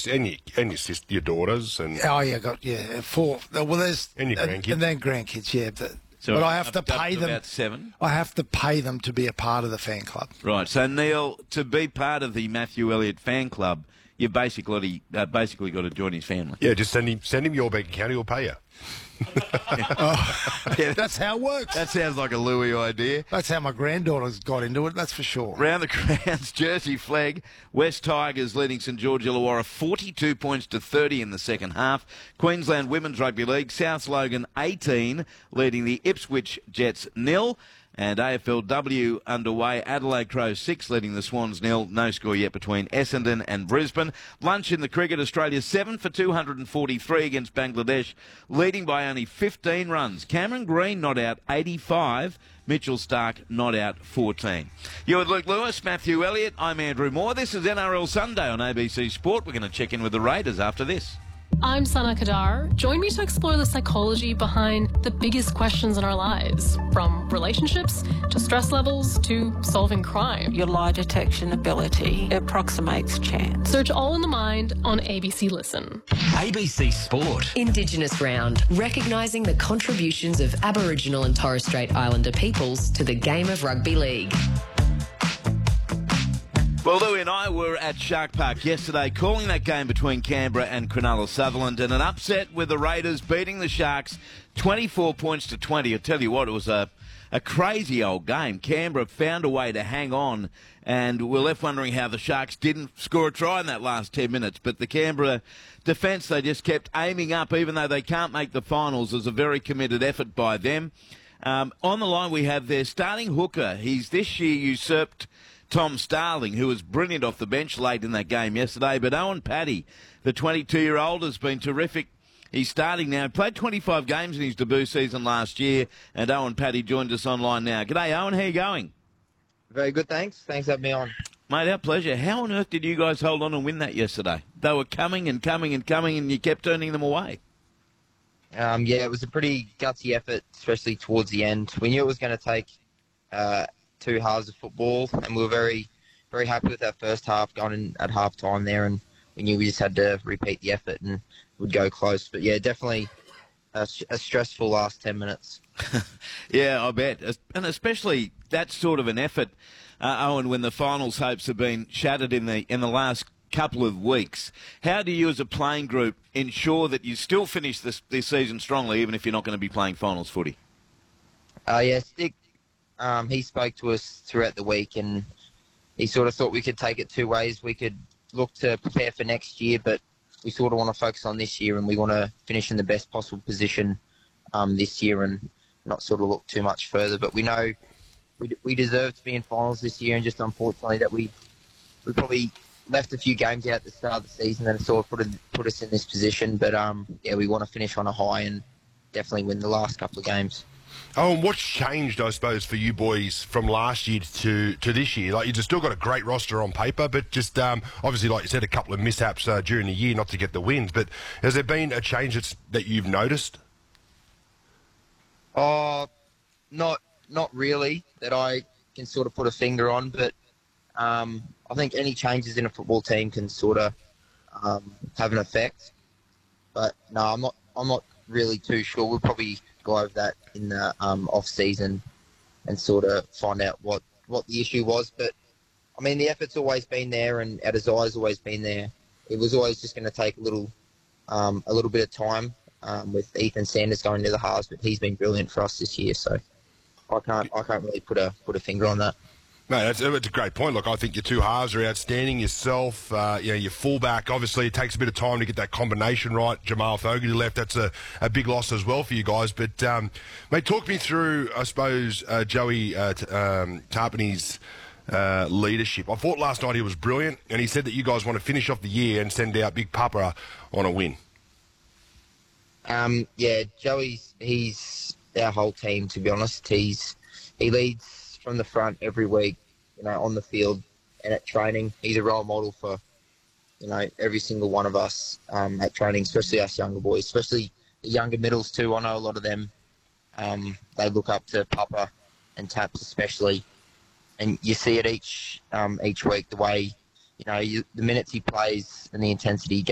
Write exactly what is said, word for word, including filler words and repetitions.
and your, and your sister, your daughters, and Oh yeah, got yeah four. Well, there's And your grandkids. and then grandkids. Yeah, but, So but I have up- to up pay to them. about seven? I have to pay them to be a part of the fan club. Right. So, Neil, to be part of the Matthew Elliott fan club, you've basically uh, basically got to join his family. yeah, just send him send him your bank account. He'll pay you. Yeah, That's how it works. that sounds like a Louis idea. That's how my granddaughters got into it. That's for sure. Round the grounds, Jersey flag. West Tigers leading St George Illawarra forty-two points to thirty in the second half. Queensland Women's Rugby League, South Logan eighteen, leading the Ipswich Jets nil. And A F L W underway. Adelaide Crows six, leading the Swans nil. No score yet between Essendon and Brisbane. Lunch in the cricket. Australia seven for two hundred forty-three against Bangladesh, leading by only fifteen runs. Cameron Green not out eighty-five. Mitchell Stark not out fourteen. You're with Luke Lewis, Matthew Elliott. I'm Andrew Moore. This is N R L Sunday on A B C Sport. We're going to check in with the Raiders after this. I'm Sana Kadar. Join me to explore the psychology behind the biggest questions in our lives, from relationships to stress levels to solving crime. Your lie detection ability approximates chance. Search All in the Mind on A B C Listen. A B C Sport. Indigenous Round, recognising the contributions of Aboriginal and Torres Strait Islander peoples to the game of rugby league. Well, Louie and I were at Shark Park yesterday calling that game between Canberra and Cronulla Sutherland, and an upset with the Raiders beating the Sharks twenty-four points to twenty. I tell you what, it was a, a crazy old game. Canberra found a way to hang on, and we're left wondering how the Sharks didn't score a try in that last ten minutes. But the Canberra defence, they just kept aiming up, even though they can't make the finals. It was a very committed effort by them. Um, on the line, we have their starting hooker. He's this year usurped Tom Starling, who was brilliant off the bench late in that game yesterday. But Owen Paddy, the twenty-two-year-old, has been terrific. He's starting now. He played twenty-five games in his debut season last year, and Owen Paddy joined us online now. G'day, Owen. How you going? Very good, thanks. Thanks for having me on. Mate, our pleasure. How on earth did you guys hold on and win that yesterday? They were coming and coming and coming, and you kept turning them away. Um, yeah, it was a pretty gutsy effort, especially towards the end. We knew it was going to take uh, two halves of football, and we were very, very happy with our first half going in at half time there, and we knew we just had to repeat the effort and would go close. But yeah, definitely a, a stressful last ten minutes. Yeah, I bet. And especially that sort of an effort, uh, Owen, when the finals hopes have been shattered in the in the last couple of weeks. How do you as a playing group ensure that you still finish this, this season strongly, even if you're not going to be playing finals footy? Uh, yeah, Stick, um, he spoke to us throughout the week, and he sort of thought we could take it two ways. We could look to prepare for next year, but we sort of want to focus on this year, and we want to finish in the best possible position um, this year and not sort of look too much further. But we know we, we deserve to be in finals this year, and just unfortunately that we we probably left a few games out at the start of the season and sort of put, put us in this position. But, um, yeah, we want to finish on a high and definitely win the last couple of games. Oh, and what's changed, I suppose, for you boys from last year to, to this year? Like, you've still got a great roster on paper, but just um, obviously, like you said, a couple of mishaps uh, during the year not to get the wins. But has there been a change that's, that you've noticed? Oh, not not really that I can sort of put a finger on, but um, I think any changes in a football team can sort of um, have an effect. But no, I'm not. I'm not really too sure. We'll probably go over that in the um, off season and sort of find out what, what the issue was. But I mean, the effort's always been there, and our desire's always been there. It was always just going to take a little, um, a little bit of time um, with Ethan Sanders going to the halves, but he's been brilliant for us this year. So I can't. I can't really put a put a finger on that. No, that's, that's a great point. Look, I think your two halves are outstanding. Yourself, uh, you know, your fullback, obviously it takes a bit of time to get that combination right. Jamal Fogarty left. That's a, a big loss as well for you guys. But, um, mate, talk me through, I suppose, uh, Joey uh, t- um, Tarpany's uh, leadership. I thought last night he was brilliant, and he said that you guys want to finish off the year and send out Big Papa on a win. Um, yeah, Joey's, he's our whole team, to be honest. He's He leads from the front every week, you know, on the field and at training. He's a role model for, you know, every single one of us um, at training, especially us younger boys, especially the younger middles too. I know a lot of them, um, they look up to Papa and Taps especially. And you see it each um, each week, the way, you know, you, the minutes he plays and the intensity he